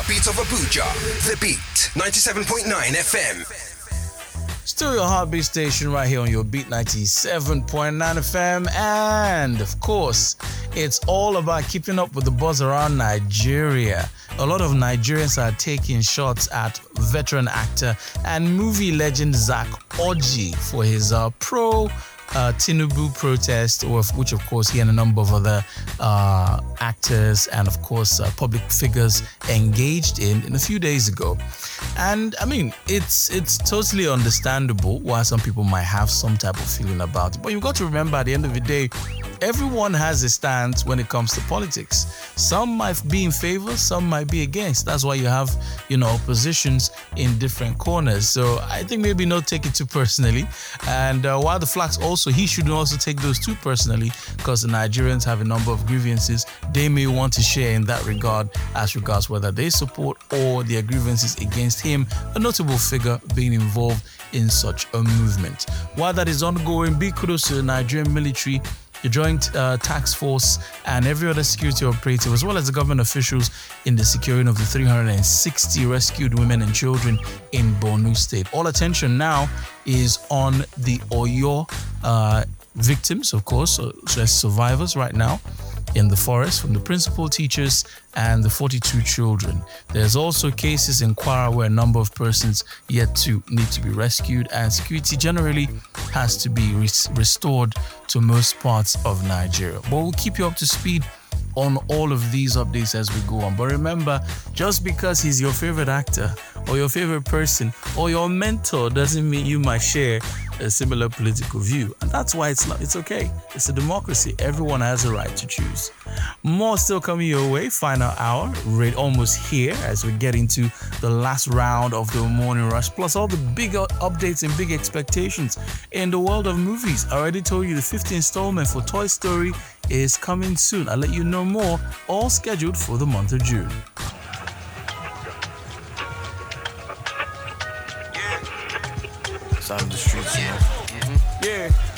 heartbeat of Abuja. The Beat, 97.9 FM. Still your heartbeat station right here on your Beat 97.9 FM. And of course, it's all about keeping up with the buzz around Nigeria. A lot of Nigerians are taking shots at veteran actor and movie legend Zach Orji for his pro-Tinubu protest, which of course he and a number of other actors and of course public figures engaged in a few days ago. And I mean, it's totally understandable why some people might have some type of feeling about it. But you've got to remember, at the end of the day, everyone has a stance when it comes to politics. Some might be in favor, some might be against. That's why you have, positions in different corners. So I think maybe not take it too personally. And while the flags also, he shouldn't also take those too personally, because the Nigerians have a number of grievances they may want to share in that regard, as regards whether they support or their grievances against him, a notable figure being involved in such a movement. While that is ongoing, big kudos to the Nigerian military, the Joint Task Force, and every other security operative, as well as the government officials in the securing of the 360 rescued women and children in Borno State. All attention now is on the Oyo victims, of course, so as survivors right now in the forest, from the principal teachers and the 42 children. There's also cases in Kwara where a number of persons yet to need to be rescued, and security generally has to be restored to most parts of Nigeria. But we'll keep you up to speed on all of these updates as we go on. But remember, just because he's your favorite actor or your favorite person or your mentor doesn't mean you might share a similar political view. And that's why it's okay. It's a democracy. Everyone has a right to choose. More still coming your way. Final hour, right almost here as we get into the last round of the morning rush. Plus all the big updates and big expectations in the world of movies. I already told you the 5th installment for Toy Story is coming soon. I'll let you know more. All scheduled for the month of June. Out of the streets, Yeah.